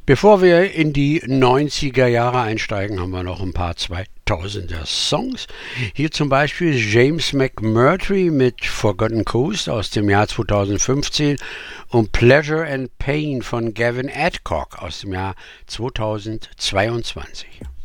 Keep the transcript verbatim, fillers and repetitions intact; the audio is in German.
Bevor wir in die neunziger Jahre einsteigen, haben wir noch ein paar zweitausender Songs. Hier zum Beispiel James McMurtry mit Forgotten Coast aus dem Jahr zweitausendfünfzehn und Pleasure and Pain von Gavin Adcock aus dem Jahr zweitausendzweiundzwanzig.